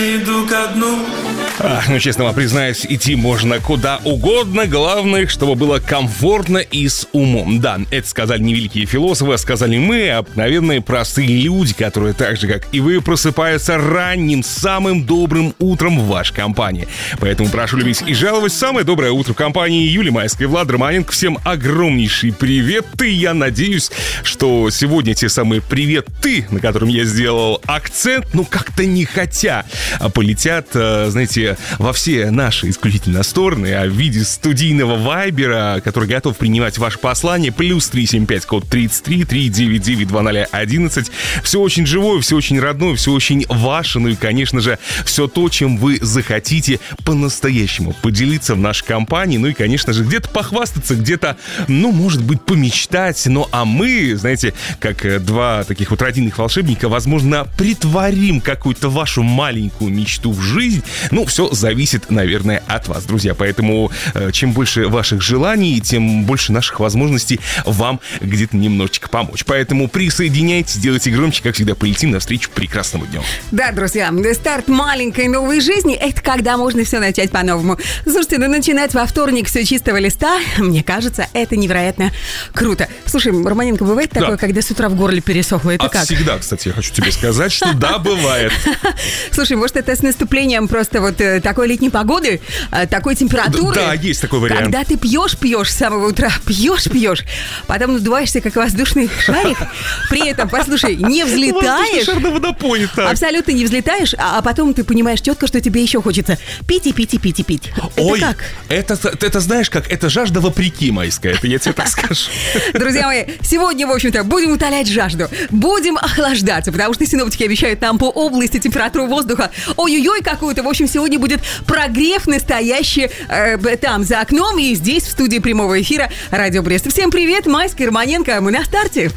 Иду ко дну. Ну, честно вам признаюсь, идти можно куда угодно. Главное, чтобы было комфортно и с умом. Да, это сказали не великие философы, а сказали мы, обыкновенные простые люди, которые так же, как и вы, просыпаются ранним, самым добрым утром в вашей компании. Поэтому прошу любить и жаловать. Самое доброе утро в компании Юлия Майская, Влад Романенко. Всем огромнейший привет. И я надеюсь, что сегодня те самые приветы, на котором я сделал акцент, как-то нехотя полетят, знаете, во все наши исключительно стороны, а в виде студийного вайбера, который готов принимать ваше послание, плюс 375, код 33 399 2011. Все очень живое, все очень родное, все очень ваше, и, конечно же, все то, чем вы захотите по-настоящему поделиться в нашей компании, и, конечно же, где-то похвастаться, где-то, может быть, помечтать, а мы, знаете, как два таких вот родильных волшебника, возможно, притворим какую-то вашу маленькую мечту в жизнь. Все зависит, наверное, от вас, друзья. Поэтому чем больше ваших желаний, тем больше наших возможностей вам где-то немножечко помочь. Поэтому присоединяйтесь, делайте громче, как всегда, полетим навстречу прекрасному дню. Да, друзья, старт маленькой новой жизни — это когда можно все начать по-новому. Слушайте, начинать во вторник все чистого листа, мне кажется, это невероятно круто. Слушай, Романенко, бывает такое, когда с утра в горле пересохло? Это как? Всегда, кстати, я хочу тебе сказать, что да, бывает. Слушай, может, это с наступлением просто такой летней погоды, такой температуры. Да, есть такой вариант. Когда ты пьешь с самого утра, пьешь, потом надуваешься, как воздушный шарик, при этом, послушай, не взлетаешь. Воздушный шар на водопоне, так. Абсолютно не взлетаешь, а потом ты понимаешь четко, что тебе еще хочется пить и пить и пить и пить. Ой, это как? Это знаешь как? Это жажда вопреки майская, это я тебе так скажу. Друзья мои, сегодня, в общем-то, будем утолять жажду, будем охлаждаться, потому что синоптики обещают нам по области температуру воздуха ой-ой-ой какую-то. В общем, сегодня будет прогрев настоящий там за окном и здесь, в студии прямого эфира Радио Брест. Всем привет, Майская и Романенко, мы на старте.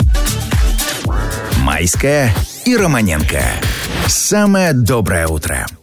Майская и Романенко. Самое доброе утро.